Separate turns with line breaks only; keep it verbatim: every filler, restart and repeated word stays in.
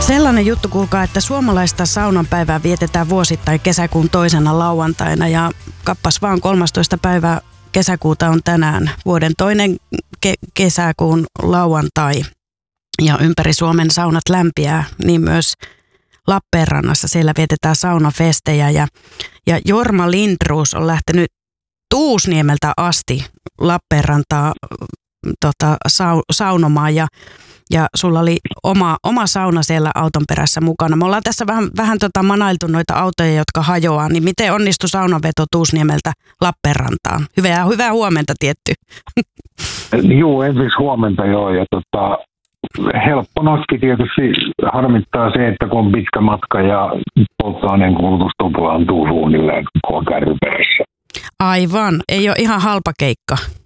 Sellainen juttu, kuulkaa, että suomalaista saunanpäivää vietetään vuosittain kesäkuun toisena lauantaina ja kappas vaan kolmastoista päivää kesäkuuta on tänään vuoden toinen ke- kesäkuun lauantai ja ympäri Suomen saunat lämpiää, niin myös Lappeenrannassa siellä vietetään saunafestejä ja, ja Jorma Lindroos on lähtenyt Tuusniemeltä asti Lappeenrantaa tota, sau, saunomaan ja Ja sulla oli oma, oma sauna siellä auton perässä mukana. Me ollaan tässä vähän, vähän tota manailtu noita autoja, jotka hajoaa. Niin miten onnistui saunanveto Tuusniemeltä Lappeenrantaan? Hyvää, hyvää huomenta tietty.
Joo, ensiksi huomenta joo. Ja tota, helppo notki tietysti harmittaa se, että kun on pitkä matka ja polttoaineen kulutus tuplaantuu suunnilleen koko kärry perässä.
Aivan, ei ole ihan halpa keikka.